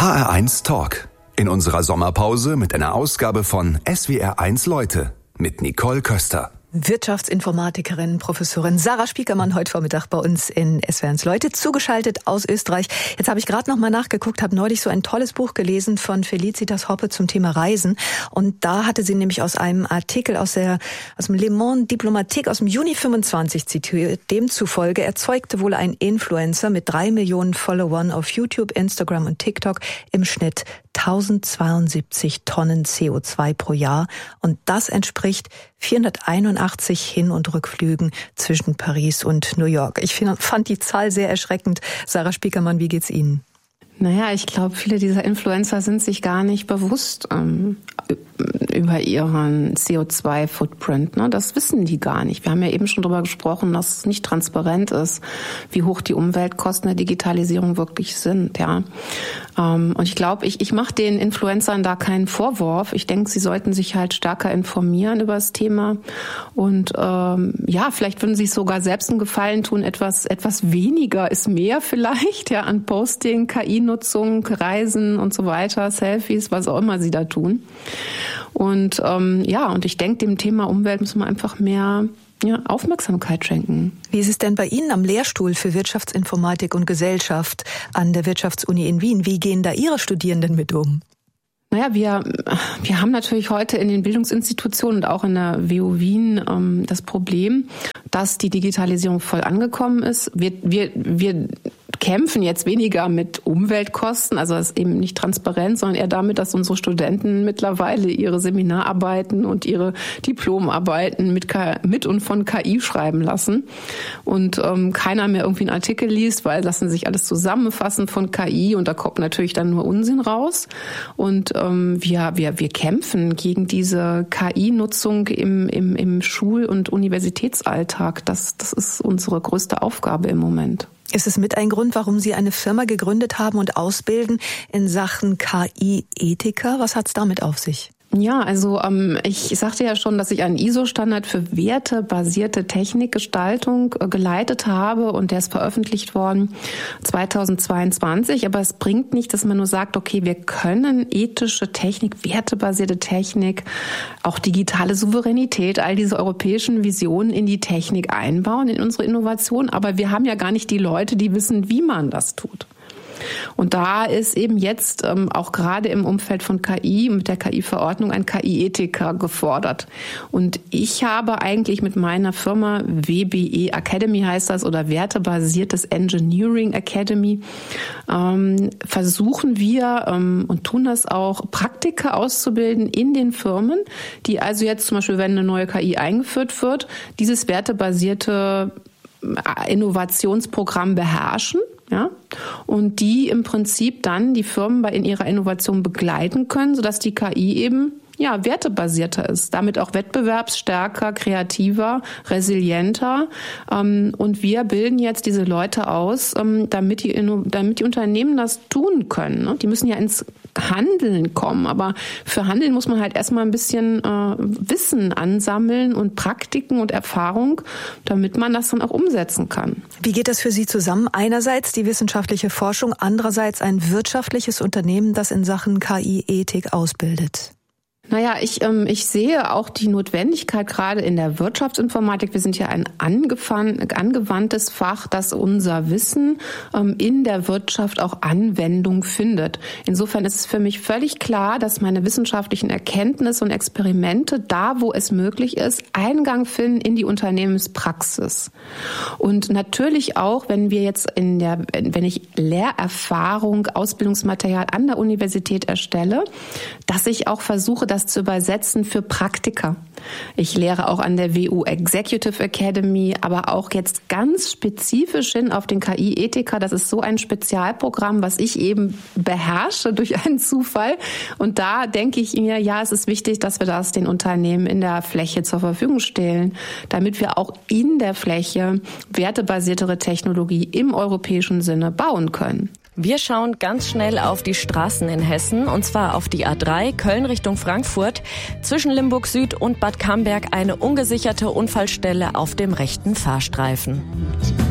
HR1 Talk. In unserer Sommerpause mit einer Ausgabe von SWR1 Leute mit Nicole Köster. Wirtschaftsinformatikerin, Professorin Sarah Spiekermann heute Vormittag bei uns in SWR1 Leute, zugeschaltet aus Österreich. Jetzt habe ich gerade noch mal nachgeguckt, habe neulich so ein tolles Buch gelesen von Felicitas Hoppe zum Thema Reisen. Und da hatte sie nämlich aus einem Artikel aus dem Le Monde Diplomatique aus dem Juni 25 zitiert. Demzufolge erzeugte wohl ein Influencer mit 3 Millionen Followern auf YouTube, Instagram und TikTok im Schnitt 1072 Tonnen CO2 pro Jahr. Und das entspricht 481 Hin- und Rückflügen zwischen Paris und New York. Ich fand die Zahl sehr erschreckend. Sarah Spiekermann, wie geht's Ihnen? Naja, ich glaube, viele dieser Influencer sind sich gar nicht bewusst über ihren CO2-Footprint. Ne? Das wissen die gar nicht. Wir haben ja eben schon darüber gesprochen, dass es nicht transparent ist, wie hoch die Umweltkosten der Digitalisierung wirklich sind. Ja. Und ich glaube, ich mache den Influencern da keinen Vorwurf. Ich denke, sie sollten sich halt stärker informieren über das Thema. Und vielleicht würden sie sich sogar selbst einen Gefallen tun. Etwas weniger ist mehr vielleicht, ja, an Posting, KI-Nutzung, Reisen und so weiter, Selfies, was auch immer sie da tun. Und und ich denke, dem Thema Umwelt müssen wir einfach mehr Aufmerksamkeit schenken. Wie ist es denn bei Ihnen am Lehrstuhl für Wirtschaftsinformatik und Gesellschaft an der Wirtschaftsuni in Wien? Wie gehen da Ihre Studierenden mit um? Naja, wir haben natürlich heute in den Bildungsinstitutionen und auch in der WU Wien das Problem, dass die Digitalisierung voll angekommen ist. Wir kämpfen jetzt weniger mit Umweltkosten, also das ist eben nicht transparent, sondern eher damit, dass unsere Studenten mittlerweile ihre Seminararbeiten und ihre Diplomarbeiten mit und von KI schreiben lassen und keiner mehr irgendwie einen Artikel liest, weil lassen sich alles zusammenfassen von KI und da kommt natürlich dann nur Unsinn raus. Und wir kämpfen gegen diese KI-Nutzung im Schul- und Universitätsalltag. Das ist unsere größte Aufgabe im Moment. Ist es mit ein Grund, warum Sie eine Firma gegründet haben und ausbilden in Sachen KI-Ethiker? Was hat's damit auf sich? Ja, also ich sagte ja schon, dass ich einen ISO-Standard für wertebasierte Technikgestaltung geleitet habe und der ist veröffentlicht worden 2022. Aber es bringt nicht, dass man nur sagt, okay, wir können ethische Technik, wertebasierte Technik, auch digitale Souveränität, all diese europäischen Visionen in die Technik einbauen, in unsere Innovation. Aber wir haben ja gar nicht die Leute, die wissen, wie man das tut. Und da ist eben jetzt auch gerade im Umfeld von KI, mit der KI-Verordnung, ein KI-Ethiker gefordert. Und ich habe eigentlich mit meiner Firma WBE Academy heißt das oder Wertebasiertes Engineering Academy, versuchen wir und tun das auch, Praktiker auszubilden in den Firmen, die also jetzt zum Beispiel, wenn eine neue KI eingeführt wird, dieses wertebasierte Innovationsprogramm beherrschen. Ja, und die im Prinzip dann die Firmen in ihrer Innovation begleiten können, sodass die KI eben wertebasierter ist, damit auch wettbewerbsstärker, kreativer, resilienter. Und wir bilden jetzt diese Leute aus, damit die Unternehmen das tun können. Die müssen ja ins Handeln kommen, aber für Handeln muss man halt erstmal ein bisschen Wissen ansammeln und Praktiken und Erfahrung, damit man das dann auch umsetzen kann. Wie geht das für Sie zusammen? Einerseits die wissenschaftliche Forschung, andererseits ein wirtschaftliches Unternehmen, das in Sachen KI-Ethik ausbildet. Naja, ich sehe auch die Notwendigkeit gerade in der Wirtschaftsinformatik. Wir sind ja ein angewandtes Fach, das unser Wissen in der Wirtschaft auch Anwendung findet. Insofern ist es für mich völlig klar, dass meine wissenschaftlichen Erkenntnisse und Experimente da, wo es möglich ist, Eingang finden in die Unternehmenspraxis. Und natürlich auch, wenn ich Lehrerfahrung, Ausbildungsmaterial an der Universität erstelle, dass ich auch versuche, das zu übersetzen für Praktiker. Ich lehre auch an der WU Executive Academy, aber auch jetzt ganz spezifisch hin auf den KI-Ethiker. Das ist so ein Spezialprogramm, was ich eben beherrsche durch einen Zufall. Und da denke ich mir, es ist wichtig, dass wir das den Unternehmen in der Fläche zur Verfügung stellen, damit wir auch in der Fläche wertebasiertere Technologie im europäischen Sinne bauen können. Wir schauen ganz schnell auf die Straßen in Hessen, und zwar auf die A3 Köln Richtung Frankfurt. Zwischen Limburg Süd und Bad Camberg eine ungesicherte Unfallstelle auf dem rechten Fahrstreifen.